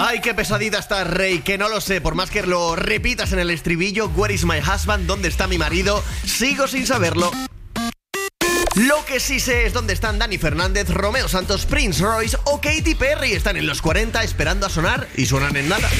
Ay, qué pesadita está, Rey, que no lo sé. Por más que lo repitas en el estribillo, Where is my husband? ¿Dónde está mi marido? Sigo sin saberlo. Lo que sí sé es dónde están Dani Fernández, Romeo Santos, Prince Royce o Katy Perry. Están en los 40 esperando a sonar y suenan en nada.